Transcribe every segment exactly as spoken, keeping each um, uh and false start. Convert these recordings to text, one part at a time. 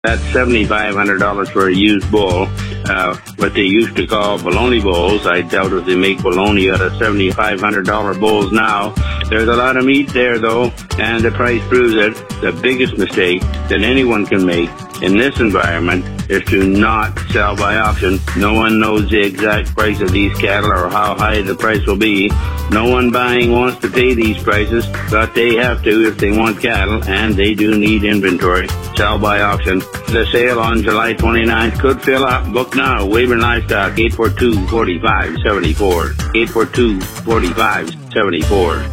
That's seven thousand five hundred dollars for a used bull. Uh, what they used to call baloney bulls. I doubt if they make baloney out of seven thousand five hundred dollars bulls now. There's a lot of meat there, though, and the price proves it. The biggest mistake that anyone can make in this environment is to not sell by auction. No one knows the exact price of these cattle or how high the price will be. No one buying wants to pay these prices, but they have to if they want cattle, and they do need inventory. Sell by auction. The sale on July twenty-ninth could fill up. Book now. Weyburn Livestock, eight four two, four five seven four. eight four two, four five seven four.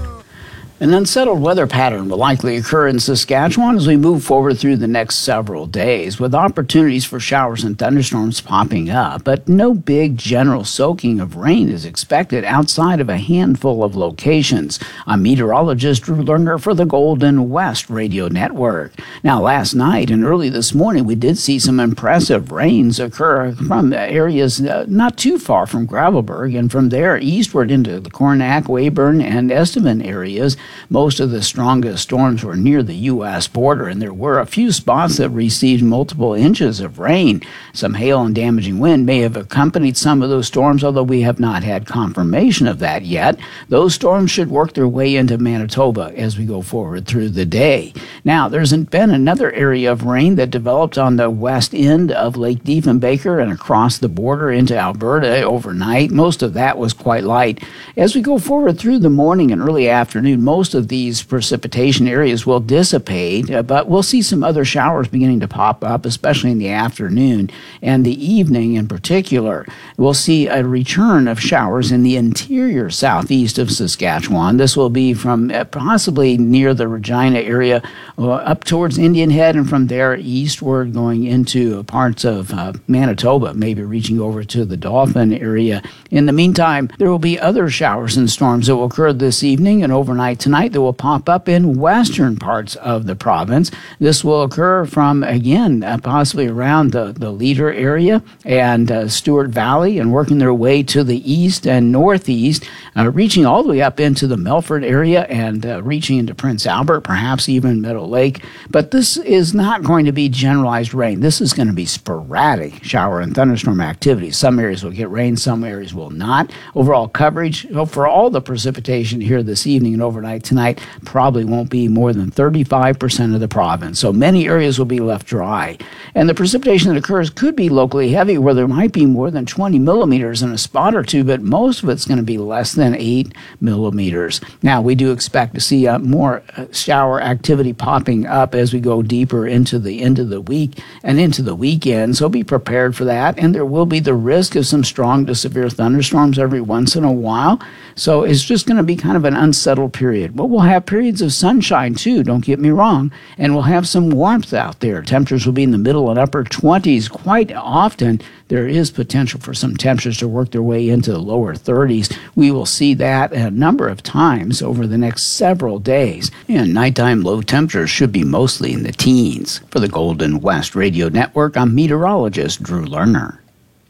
An unsettled weather pattern will likely occur in Saskatchewan as we move forward through the next several days, with opportunities for showers and thunderstorms popping up, but no big general soaking of rain is expected outside of a handful of locations. I'm meteorologist Drew Lerner for the Golden West Radio Network. Now, last night and early this morning, we did see some impressive rains occur from areas uh, not too far from Gravelbourg, and from there eastward into the Coronach, Weyburn, and Estevan areas. Most of the strongest storms were near the U S border, and there were a few spots that received multiple inches of rain. Some hail and damaging wind may have accompanied some of those storms, although we have not had confirmation of that yet. Those storms should work their way into Manitoba as we go forward through the day. Now, there's been another area of rain that developed on the west end of Lake Diefenbaker and across the border into Alberta overnight. Most of that was quite light. As we go forward through the morning and early afternoon, most Most of these precipitation areas will dissipate, uh, but we'll see some other showers beginning to pop up, especially in the afternoon and the evening in particular. We'll see a return of showers in the interior southeast of Saskatchewan. This will be from uh, possibly near the Regina area uh, up towards Indian Head, and from there eastward going into parts of uh, Manitoba, maybe reaching over to the Dauphin area. In the meantime, there will be other showers and storms that will occur this evening and overnight tonight that will pop up in western parts of the province. This will occur from, again, uh, possibly around the, the Leader area and uh, Stewart Valley, and working their way to the east and northeast, uh, reaching all the way up into the Melfort area and uh, reaching into Prince Albert, perhaps even Meadow Lake. But this is not going to be generalized rain. This is going to be sporadic shower and thunderstorm activity. Some areas will get rain, some areas will not. Overall coverage for all the precipitation here this evening and overnight tonight probably won't be more than thirty-five percent of the province. So many areas will be left dry. And the precipitation that occurs could be locally heavy, where there might be more than twenty millimeters in a spot or two, but most of it's going to be less than eight millimeters. Now, we do expect to see uh, more uh, shower activity popping up as we go deeper into the end of the week and into the weekend, so be prepared for that. And there will be the risk of some strong to severe thunderstorms every once in a while. So it's just going to be kind of an unsettled period. But we'll have periods of sunshine too, don't get me wrong, and we'll have some warmth out there. Temperatures will be in the middle and upper twenties. Quite often, there is potential for some temperatures to work their way into the lower thirties. We will see that a number of times over the next several days. And nighttime low temperatures should be mostly in the teens. For the Golden West Radio Network, I'm meteorologist Drew Lerner.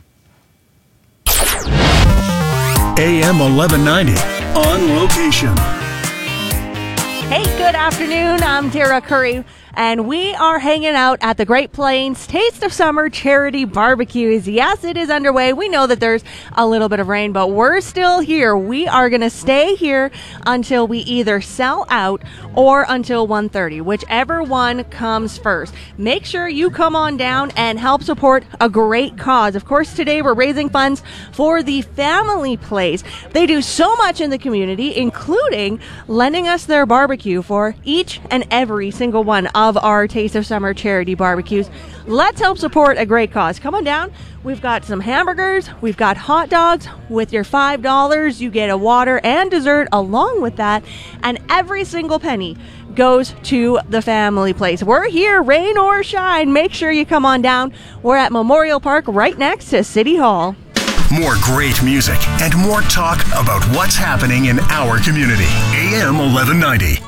A M eleven ninety, On Location. Hey, good afternoon. I'm Tara Curry, and we are hanging out at the Great Plains Taste of Summer Charity Barbecues. Yes, it is underway. We know that there's a little bit of rain, but we're still here. We are going to stay here until we either sell out or until one thirty, whichever one comes first. Make sure you come on down and help support a great cause. Of course, today we're raising funds for the Family Place. They do so much in the community, including lending us their barbecue for each and every single one of our Taste of Summer charity barbecues. Let's help support a great cause. Come on down. We've got some hamburgers. We've got hot dogs. With your five dollars, you get a water and dessert along with that. And every single penny goes to the Family Place. We're here, rain or shine. Make sure you come on down. We're at Memorial Park right next to City Hall. More great music and more talk about what's happening in our community. A M eleven ninety.